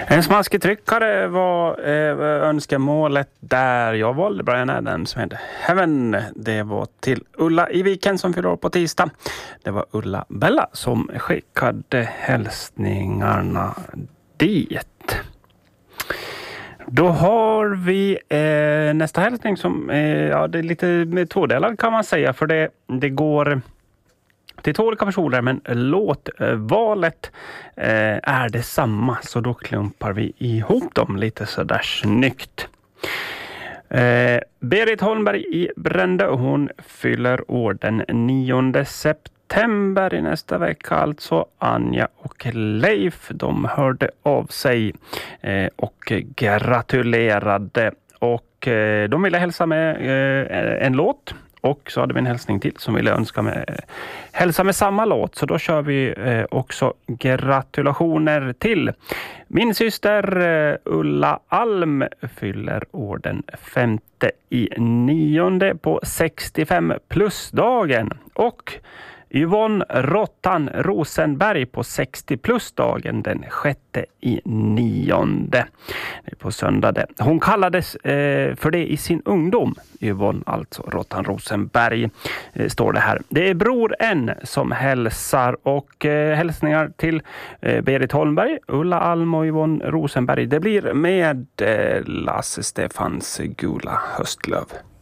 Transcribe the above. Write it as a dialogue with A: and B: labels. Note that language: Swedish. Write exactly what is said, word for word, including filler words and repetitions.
A: En smaskig tryckare var eh, önskemålet där jag valde Brian Adams som heter Heaven. Det var till Ulla i Viken som fyller år på tisdag. Det var Ulla Bella som skickade hälsningarna dit. Då har vi eh, nästa hälsning som eh, ja, det är lite tvådelad kan man säga, för det, det går till två olika personer, men låtvalet eh, är detsamma, så då klumpar vi ihop dem lite sådär snyggt. Eh, Berit Holmberg i Brände, hon fyller år den nionde september i nästa vecka, alltså. Anja och Leif, de hörde av sig eh, och gratulerade, och eh, de ville hälsa med eh, en låt. Och så hade vi en hälsning till som ville önska med, hälsa med samma låt. Så då kör vi eh, också gratulationer till min syster eh, Ulla Alm, fyller år den femte i nionde på sextiofem plus-dagen. Och Yvonne Rottan Rosenberg på sextio plus-dagen den sjätte i nionde på söndag. Hon kallades eh, för det i sin ungdom. Yvonne, alltså Rottan Rosenberg, eh, står det här. Det är Bror N som hälsar, och eh, hälsningar till eh, Berit Holmberg, Ulla Alm och Yvonne Rosenberg. Det blir med eh, Lasse Stefans Gula höstlöv.